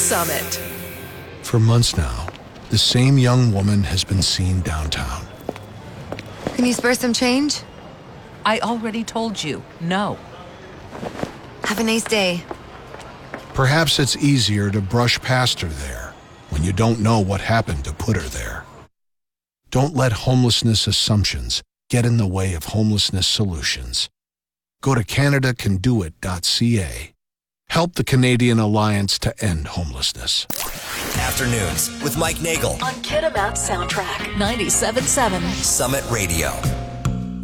Summit. For months now, the same young woman has been seen downtown. Can you spare some change? I already told you, no. Have a nice day. Perhaps it's easier to brush past her there when you don't know what happened to put her there. Don't let homelessness assumptions get in the way of homelessness solutions. Go to CanadaCanDoIt.ca. Help the Canadian Alliance to End Homelessness. Afternoons with Mike Nagel on Kitimat Soundtrack 97.7 Summit Radio.